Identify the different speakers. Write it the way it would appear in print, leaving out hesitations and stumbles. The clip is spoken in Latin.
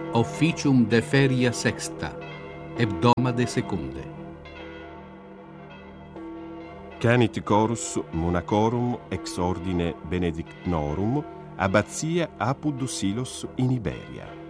Speaker 1: Officium de feria sexta, hebdomade secunde.
Speaker 2: Canit chorus monacorum ex ordine benedictnorum, abbatia apud Silos in Iberia.